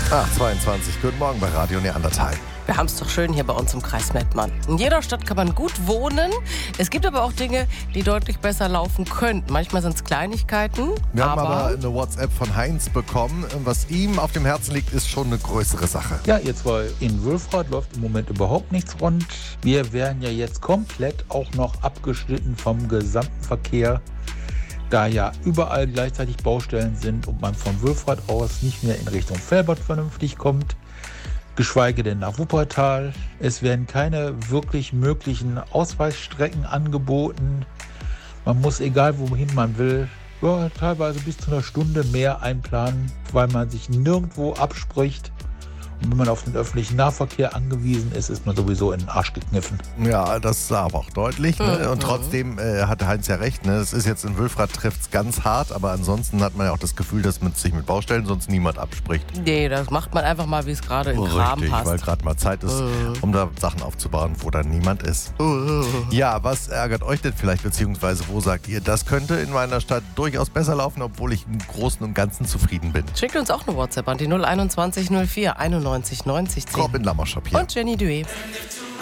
8:22, guten Morgen bei Radio Neandertal. Wir haben es doch schön hier bei uns im Kreis Mettmann. In jeder Stadt kann man gut wohnen. Es gibt aber auch Dinge, die deutlich besser laufen könnten. Manchmal sind es Kleinigkeiten. Wir haben aber eine WhatsApp von Heinz bekommen. Was ihm auf dem Herzen liegt, ist schon eine größere Sache. Ja, jetzt war in Wülfrath läuft im Moment überhaupt nichts rund. Wir werden ja jetzt komplett auch noch abgeschnitten vom gesamten Verkehr, da ja überall gleichzeitig Baustellen sind und man von Wülfrath aus nicht mehr in Richtung Velbert vernünftig kommt, geschweige denn nach Wuppertal. Es werden keine wirklich möglichen Ausweichstrecken angeboten. Man muss, egal wohin man will, teilweise bis zu einer Stunde mehr einplanen, weil man sich nirgendwo abspricht. Und wenn man auf den öffentlichen Nahverkehr angewiesen ist, ist man sowieso in den Arsch gekniffen. Ja, das ist aber auch deutlich. Ne? Und trotzdem hat Heinz ja recht. Ne? Es ist jetzt in Wülfrath trifft es ganz hart, aber ansonsten hat man ja auch das Gefühl, dass man sich mit Baustellen sonst niemand abspricht. Nee, das macht man einfach mal, wie es gerade in Kram Richtig, passt. weil gerade mal Zeit ist, um da Sachen aufzubauen, wo dann niemand ist. Ja, was ärgert euch denn vielleicht, beziehungsweise wo sagt ihr, das könnte in meiner Stadt durchaus besser laufen, obwohl ich im Großen und Ganzen zufrieden bin? Schickt uns auch eine WhatsApp an die 021 04 91 90 10. Robin Lammerschap hier. Und Jenny Duet.